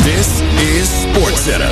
This is SportsCenter.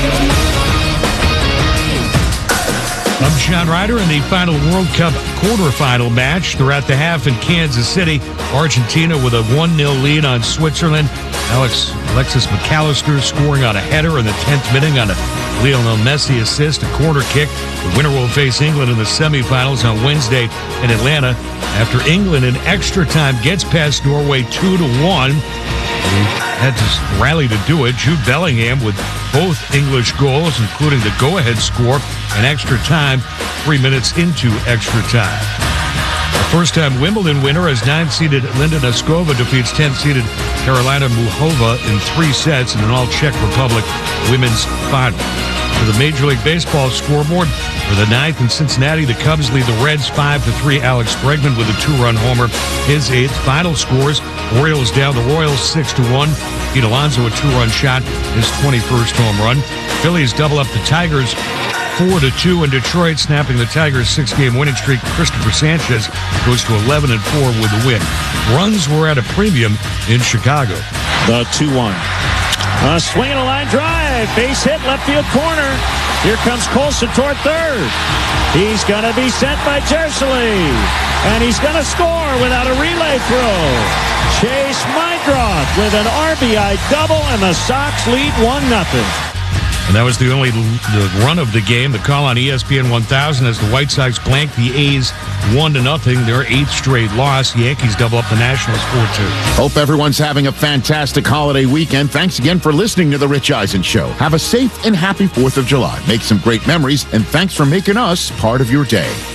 I'm John Ryder in the final World Cup quarterfinal match. They're at the half in Kansas City. Argentina with a 1-0 lead on Switzerland. Alexis McAllister scoring on a header in the 10th minute on a Lionel Messi assist, a corner kick. The winner will face England in the semifinals on Wednesday in Atlanta. After England in extra time gets past Norway 2-1. They had to rally to do it. Jude Bellingham with both English goals, including the go-ahead score in extra time, 3 minutes into extra time. The first-time Wimbledon winner as 9-seeded Linda Noskova defeats 10-seeded Karolina Muchova in 3 sets in an all-Czech Republic women's final. For the Major League Baseball scoreboard, for the 9th in Cincinnati, the Cubs lead the Reds 5-3. Alex Bregman with a 2-run homer, his 8th. Final scores: Orioles down the Royals 6-1. Pete Alonso a 2-run shot, his 21st home run. Phillies double up the Tigers 4-2 in Detroit, snapping the Tigers' 6-game winning streak. Christopher Sanchez goes to 11-4 with the win. Runs were at a premium in Chicago. The 2-1. Swing and a line drive. Base hit, left field corner. Here comes Colson toward third. He's going to be sent by Jersey. And he's going to score without a relay throw. Chase Meindroth with an RBI double, and the Sox lead 1-0. And that was the run of the game. The call on ESPN 1000 as the White Sox blanked the A's 1-0. Their 8th straight loss. Yankees double up the Nationals 4-2. Hope everyone's having a fantastic holiday weekend. Thanks again for listening to The Rich Eisen Show. Have a safe and happy 4th of July. Make some great memories, and thanks for making us part of your day.